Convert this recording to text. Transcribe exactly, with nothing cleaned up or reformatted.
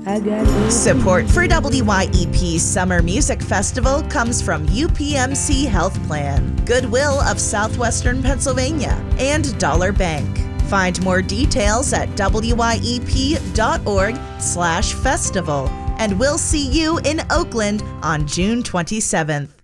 I got it. Support for W Y E P's Summer Music Festival comes from U P M C Health Plan, Goodwill of Southwestern Pennsylvania, and Dollar Bank. Find more details at wyep.org slash festival, and we'll see you in Oakland on June twenty-seventh.